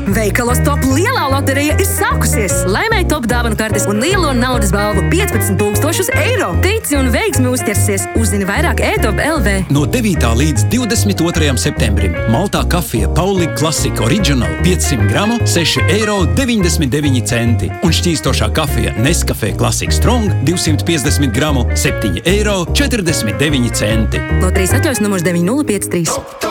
Veikalos Top lielā loterija ir sākusies. Laimēji Top dāvanu kartes un lielo naudas balvu 15,000 eiro. Tici un veiksmi uzķersies. Uzzini vairāk e-Top LV. No 9. līdz 22. septembrim Maltā kafija Pauli Classic Original 500 gramu 6,99 eiro. Un šķīstošā kafija Nescafé Classic Strong 250 gramu 7,49 eiro. Loterijas atļaujas numurs 9053.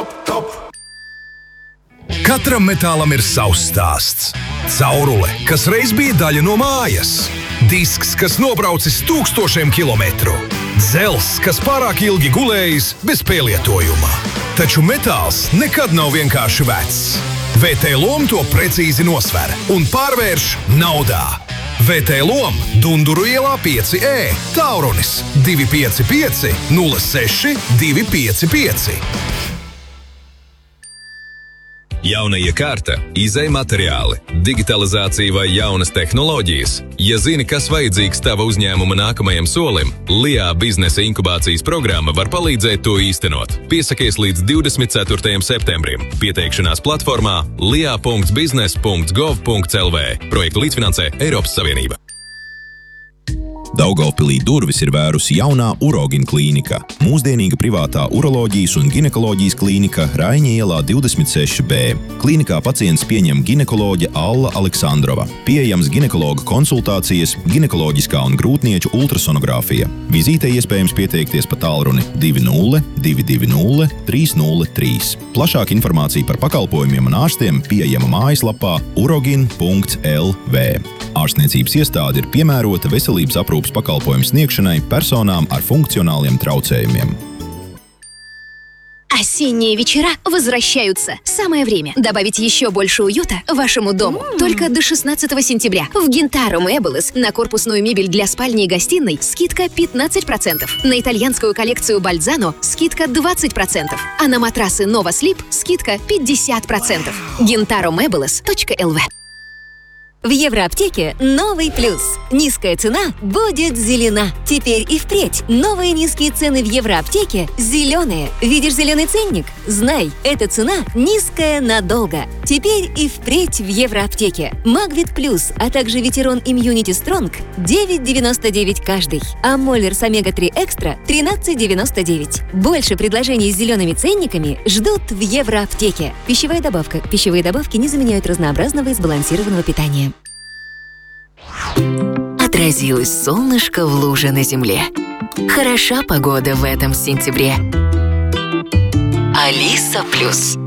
Katram metālam ir savs stāsts. Caurule, kas reiz bija daļa no mājas. Disks, kas nobraucis 1000 kilometru. Dzels, kas pārāk ilgi gulējis bez pielietojuma. Taču metāls nekad nav vienkārši vecs. VT Lom to precīzi nosver un pārvērš naudā. VT Lom Dunduru ielā 5E, Taurunis 255 06 255. Jauna iekārta, izej materiāli, digitalizācija vai jaunas tehnoloģijas. Ja zini, kas vajadzīgs tava uzņēmuma nākamajam solim, LIA biznesa inkubācijas programma var palīdzēt to īstenot. Piesakies līdz 24. septembrim. Pieteikšanās platformā lia.biznes.gov.lv. Projektu līdzfinansē Eiropas Savienība. Daugavpilī durvis ir vērusi jaunā Urogin klīnika. Mūsdienīga privātā uroloģijas un ginekoloģijas klīnika Raiņa ielā 26B. Klīnikā pacients pieņem ginekoloģe Alla Aleksandrova. Pieejams ginekologa konsultācijas, ginekoloģiskā un grūtnieču ultrasonogrāfija. Vizītei iespējams pieteikties pa tālruni 20 220 303. Plašāka informācija par pakalpojumiem un ārstiem pieejama mājaslapā urogin.lv. Ārstniecības iestāde ir piemērota veselības aprūpes pakalpojumu sniegšanai personām ar функциональным трауцеями. Осенние вечера возвращаются. Самое время добавить еще больше уюта вашему дому. Только до 16 сентября в Gintaro Meubles на корпусную мебель для спальни и гостиной скидка 15%. На итальянскую коллекцию Бальзано скидка 20%. А на матрасы Nova Sleep скидка 50%. GintaroMeubles.lv. В Евроаптеке новый плюс. Низкая цена будет зелена. Теперь и впредь. Новые низкие цены в Евроаптеке зеленые. Видишь зеленый ценник? Знай, эта цена низкая надолго. Теперь и впредь в Евроаптеке. Магвит Плюс, а также Ветерон Immunity Strong 9,99 каждый. А Моллерс Омега-3 Экстра 13,99. Больше предложений с зелеными ценниками ждут в Евроаптеке. Пищевая добавка. Пищевые добавки не заменяют разнообразного и сбалансированного питания. Отразилось солнышко в луже на земле. Хороша погода в этом сентябре. Алиса Плюс.